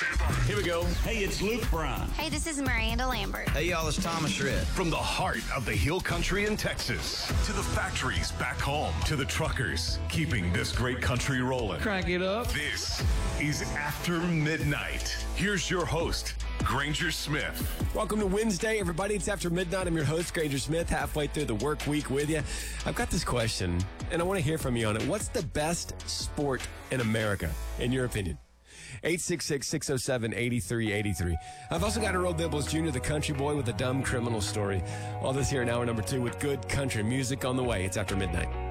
Here we go. Hey, it's Luke Bryan. Hey, this is Miranda Lambert. Hey, y'all, it's Thomas Shred. From the heart of the Hill Country in Texas to the factories back home to the truckers keeping this great country rolling. Crank it up. This is After Midnight. Here's your host, Granger Smith. Welcome to Wednesday, everybody. It's After Midnight. I'm your host, Granger Smith, halfway through the work week with you. I've got this question, and I want to hear from you on it. What's the best sport in America, in your opinion? 866-607-8383. I've also got Earl Dibbles Jr., the country boy with a dumb criminal story. All this here in hour number 2 with good country music on the way. It's After Midnight.